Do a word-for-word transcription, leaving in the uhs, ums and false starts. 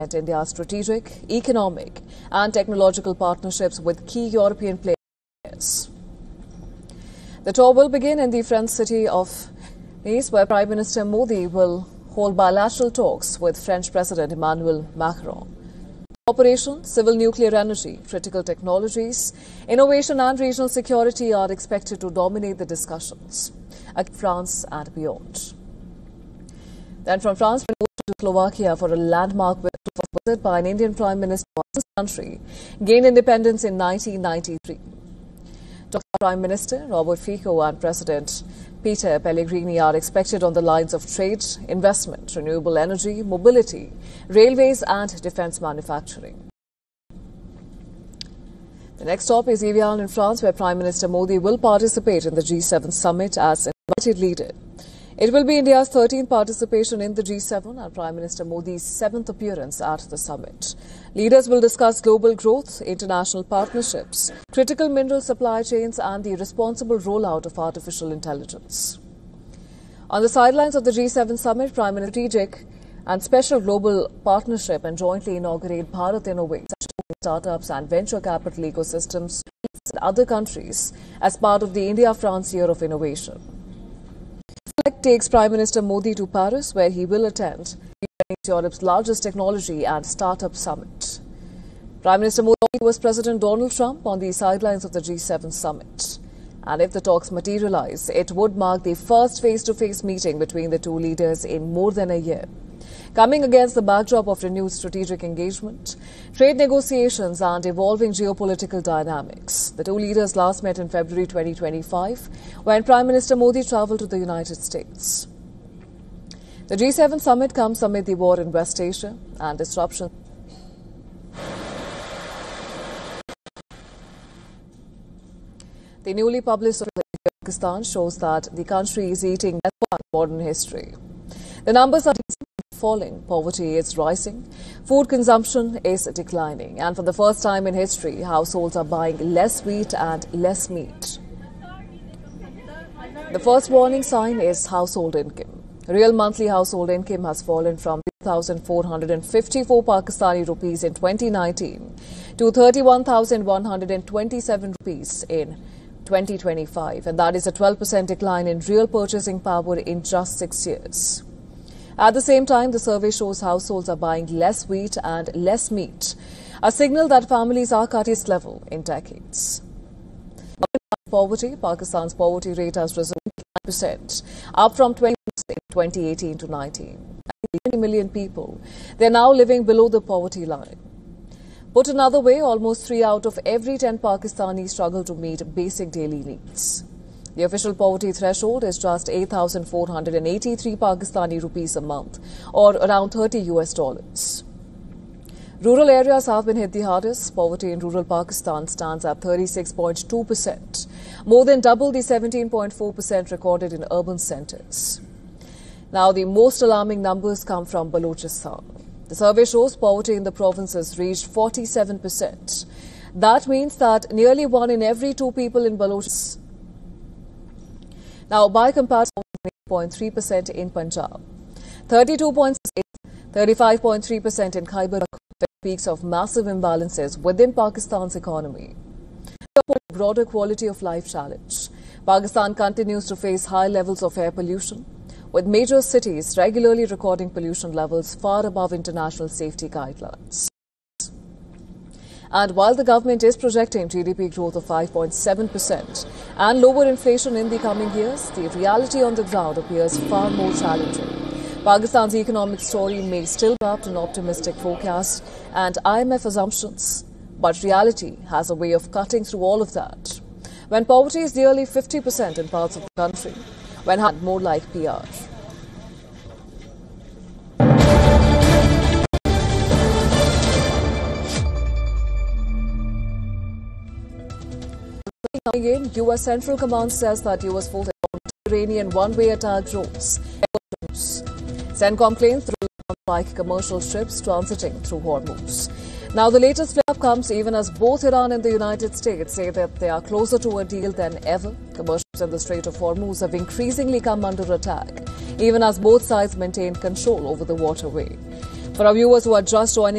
India's strategic, economic and technological partnerships with key European players. The tour will begin in the French city of Nice, where Prime Minister Modi will hold bilateral talks with French President Emmanuel Macron. Cooperation, civil nuclear energy, critical technologies, innovation and regional security are expected to dominate the discussions at France and beyond. Then from France, we move to Slovakia for a landmark visit by an Indian Prime Minister of this country, gained independence in nineteen ninety-three. Prime Minister Robert Fico and President Peter Pellegrini are expected on the lines of trade, investment, renewable energy, mobility, railways and defence manufacturing. The next stop is Evian in France, where Prime Minister Modi will participate in the G seven summit as invited leader. It will be India's thirteenth participation in the G seven and Prime Minister Modi's seventh appearance at the summit. Leaders will discuss global growth, international partnerships, critical mineral supply chains and the responsible rollout of artificial intelligence. On the sidelines of the G seven summit, Prime Minister strategic and special global partnership and jointly inaugurate Bharat Innovates, startups and venture capital ecosystems in other countries as part of the India-France Year of Innovation. Takes Prime Minister Modi to Paris, where he will attend Europe's largest technology and startup summit. Prime Minister Modi was President Donald Trump on the sidelines of the G seven summit. And if the talks materialize, it would mark the first face-to-face meeting between the two leaders in more than a year. Coming against the backdrop of renewed strategic engagement, trade negotiations and evolving geopolitical dynamics, the two leaders last met in February twenty twenty-five when Prime Minister Modi travelled to the United States. The G seven summit comes amid the war in West Asia and disruption. The newly published survey of Pakistan shows that the country is eating less in modern history. The numbers are falling, poverty is rising, food consumption is declining, and for the first time in history, households are buying less wheat and less meat. The first warning sign is household income. Real monthly household income has fallen from two thousand four hundred fifty-four Pakistani rupees in twenty nineteen to thirty-one thousand one hundred twenty-seven rupees in twenty twenty-five, and that is a twelve percent decline in real purchasing power in just six years. At the same time, the survey shows households are buying less wheat and less meat, a signal that families are at its level in decades. Poverty, Pakistan's poverty rate has risen to nine percent, up from twenty percent in twenty eighteen to nineteen. twenty million people, they are now living below the poverty line. Put another way, almost three out of every ten Pakistanis struggle to meet basic daily needs. The official poverty threshold is just eight thousand four hundred eighty-three Pakistani rupees a month, or around thirty U S dollars. Rural areas have been hit the hardest. Poverty in rural Pakistan stands at thirty-six point two percent, more than double the seventeen point four percent recorded in urban centres. Now, the most alarming numbers come from Balochistan. The survey shows poverty in the province has reached forty-seven percent. That means that nearly one in every two people in Balochistan. Now, by comparison, eight point three percent in Punjab, thirty-two point six percent, thirty-five point three percent in Khyber Pakhtunkhwa, peaks of massive imbalances within Pakistan's economy. Broader quality of life challenge. Pakistan continues to face high levels of air pollution, with major cities regularly recording pollution levels far above international safety guidelines. And while the government is projecting G D P growth of five point seven percent and lower inflation in the coming years, the reality on the ground appears far more challenging. Pakistan's economic story may still adopt an optimistic forecast and I M F assumptions, but reality has a way of cutting through all of that. When poverty is nearly fifty percent in parts of the country, when had more like P R. In, U S Central Command says that U S forces Iranian one-way attack drones. CENTCOM claims through like commercial ships transiting through Hormuz. Now, the latest flip comes even as both Iran and the United States say that they are closer to a deal than ever. Commercials in the Strait of Hormuz have increasingly come under attack, even as both sides maintain control over the waterway. For our viewers who are just joining